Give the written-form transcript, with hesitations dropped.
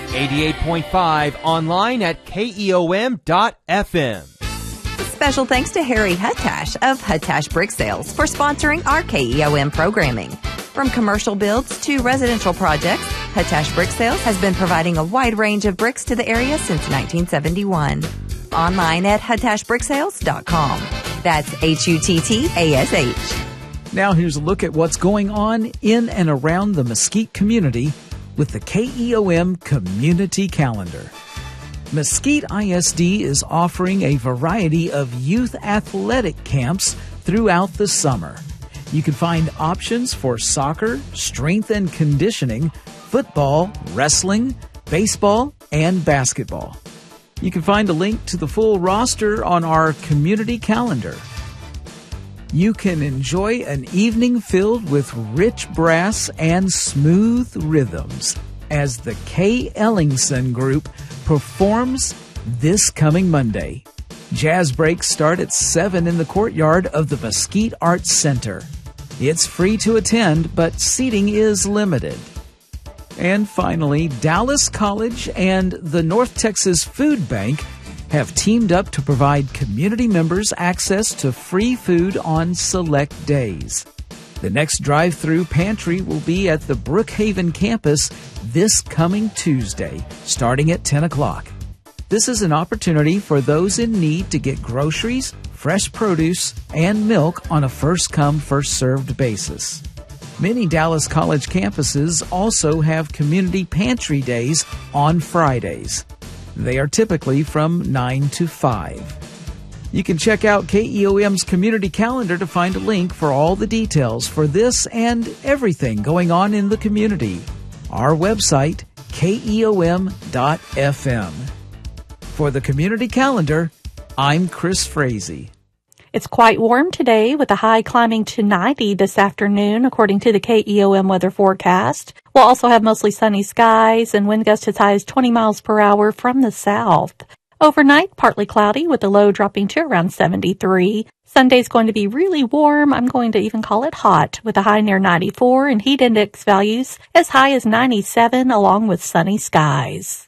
88.5 online at KEOM.FM. Special thanks to Harry Huttash of Huttash Brick Sales for sponsoring our KEOM programming. From commercial builds to residential projects, Huttash Brick Sales has been providing a wide range of bricks to the area since 1971. Online at huttashbricksales.com. That's HUTTASH. Now here's a look at what's going on in and around the Mesquite community with the KEOM Community Calendar. Mesquite ISD is offering a variety of youth athletic camps throughout the summer. You can find options for soccer, strength and conditioning, football, wrestling, baseball, and basketball. You can find a link to the full roster on our community calendar. You can enjoy an evening filled with rich brass and smooth rhythms as the Kay Ellingson Group performs this coming Monday. Jazz breaks start at 7 in the courtyard of the Mesquite Arts Center. It's free to attend, but seating is limited. And finally, Dallas College and the North Texas Food Bank have teamed up to provide community members access to free food on select days. The next drive-through pantry will be at the Brookhaven campus this coming Tuesday, starting at 10 o'clock. This is an opportunity for those in need to get groceries, fresh produce, and milk on a first-come, first-served basis. Many Dallas College campuses also have community pantry days on Fridays. They are typically from 9 to 5. You can check out KEOM's community calendar to find a link for all the details for this and everything going on in the community. Our website, KEOM.FM. For the community calendar, I'm Chris Frazee. It's quite warm today with a high climbing to 90 this afternoon, according to the KEOM weather forecast. We'll also have mostly sunny skies and wind gusts as high as 20 miles per hour from the south. Overnight, partly cloudy with the low dropping to around 73. Sunday's going to be really warm. I'm going to even call it hot with a high near 94 and heat index values as high as 97 along with sunny skies.